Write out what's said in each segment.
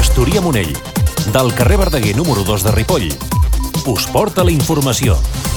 Estoria-Monell, del carrer Verdaguer número 2 de Ripoll. Us porta la informació.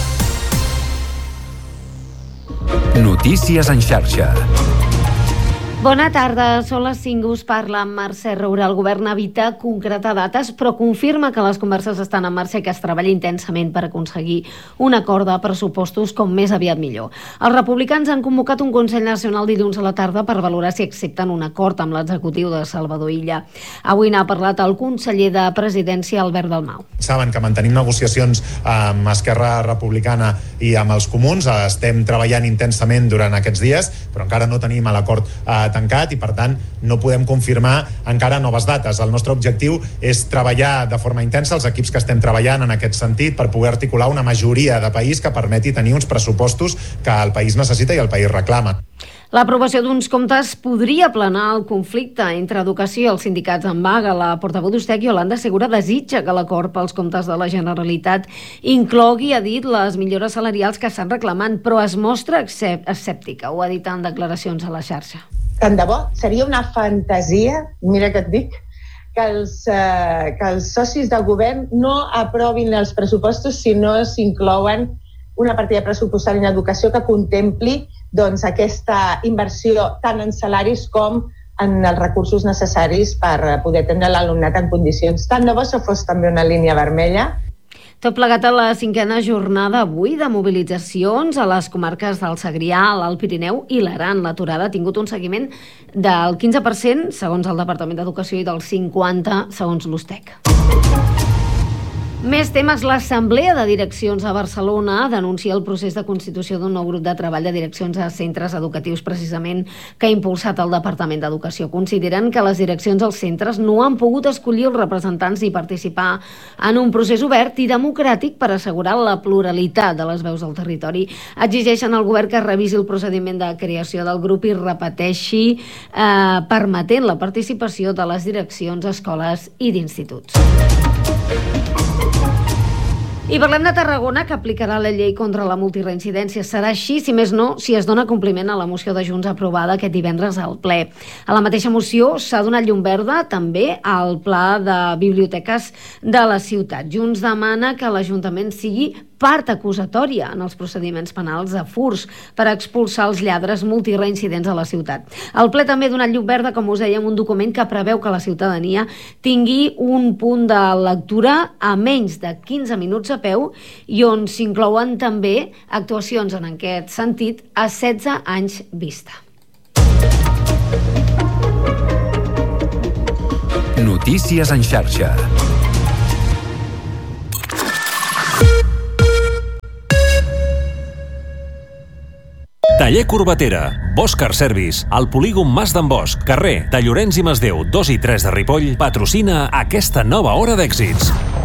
Notícies en xarxa. Bona tarda, són les 5, us parla amb Mercè Roura. El govern evita concretar dates, però confirma que les converses estan en marxa i que es treballa intensament per aconseguir un acord de pressupostos com més aviat millor. Els republicans han convocat un Consell Nacional dilluns a la tarda per valorar si accepten un acord amb l'executiu de Salvador Illa. Avui n'ha parlat el conseller de Presidència, Albert Dalmau. Saben que mantenim negociacions amb Esquerra Republicana i amb els comuns. Estem treballant intensament durant aquests dies, però encara no tenim l'acord tancat i, per tant, no podem confirmar encara noves dates. El nostre objectiu és treballar de forma intensa, els equips que estem treballant en aquest sentit, per poder articular una majoria de país que permeti tenir uns pressupostos que el país necessita i el país reclama. L'aprovació d'uns comptes podria aplanar el conflicte entre educació i els sindicats en vaga. La portaveu d'Ustec, Yolanda Segura, desitja que l'acord pels comptes de la Generalitat inclogui, ha dit, les millores salarials que estan reclamant, però es mostra escèptica. Ho ha dit en declaracions a la xarxa. Tant de bo, seria una fantasia, mira que et dic, que els socis del govern no aprovin els pressupostos si no s'inclouen una partida pressupostària en educació que contempli aquesta inversió tant en salaris com en els recursos necessaris per poder atendre l'alumnat en condicions. Tant de bo això fos també una línia vermella. Tot plegat a la 5a jornada avui de mobilitzacions a les comarques del Segrià, l'Alt Pirineu i l'Aran. L'aturada ha tingut un seguiment del 15%, segons el Departament d'Educació, i del 50%, segons l'Ustec. Més temes. L'Assemblea de Direccions a Barcelona denuncia el procés de constitució d'un nou grup de treball de direccions a centres educatius, precisament, que ha impulsat el Departament d'Educació. Consideren que les direccions als centres no han pogut escollir els representants i participar en un procés obert i democràtic per assegurar la pluralitat de les veus del territori. Exigeixen al govern que revisi el procediment de creació del grup i repeteixi permetent la participació de les direccions, escoles i d'instituts. I parlem de Tarragona, que aplicarà la llei contra la multireincidència. Serà així, si més no, si es dona compliment a la moció de Junts aprovada aquest divendres al ple. A la mateixa moció s'ha donat llum verda també al pla de biblioteques de la ciutat. Junts demana que l'Ajuntament sigui part acusatòria en els procediments penals de furs per expulsar els lladres multireincidents a la ciutat. El ple també ha donat llum verda, com us dèiem, un document que preveu que la ciutadania tingui un punt de lectura a menys de 15 minuts a peu i on s'inclouen també actuacions en aquest sentit a 16 anys vista. Notícies en xarxa. Taller Corbatera, Bosch Car Service, al polígon Mas d'en Bosch, carrer de Llorenç i Masdeu 2 i 3 de Ripoll, patrocina aquesta nova hora d'èxits.